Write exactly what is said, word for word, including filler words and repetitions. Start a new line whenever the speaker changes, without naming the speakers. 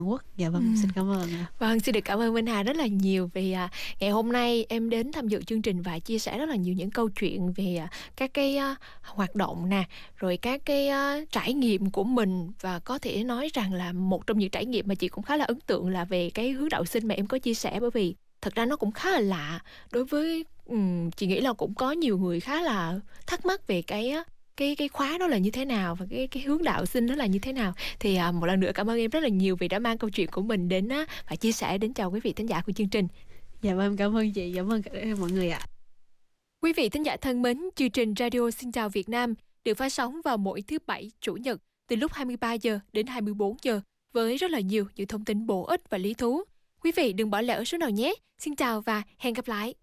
Quốc. Dạ vâng,
Ừm.
xin cảm ơn ạ.
Vâng, xin được cảm ơn Minh Hà rất là nhiều vì à, ngày hôm nay em đến tham dự chương trình và chia sẻ rất là nhiều những câu chuyện về à, các cái à, hoạt động nè, rồi các cái à, trải nghiệm của mình, và có thể nói rằng là một trong những trải nghiệm mà chị cũng khá là ấn tượng là về cái hướng đạo sinh mà em có chia sẻ, bởi vì thật ra nó cũng khá là lạ đối với ừm, chị nghĩ là cũng có nhiều người khá là thắc mắc về cái á, cái cái khóa đó là như thế nào và cái cái hướng đạo sinh đó là như thế nào. Thì à, một lần nữa cảm ơn em rất là nhiều vì đã mang câu chuyện của mình đến á, và chia sẻ đến chào quý vị thính giả của chương trình.
Dạ vâng, cảm ơn chị, cảm ơn cả mọi người ạ.
Quý vị thính giả thân mến, chương trình Radio Xin chào Việt Nam được phát sóng vào mỗi thứ bảy, chủ nhật từ lúc hai mươi ba giờ đến hai mươi bốn giờ với rất là nhiều những thông tin bổ ích và lý thú. Quý vị đừng bỏ lỡ số nào nhé. Xin chào và hẹn gặp lại.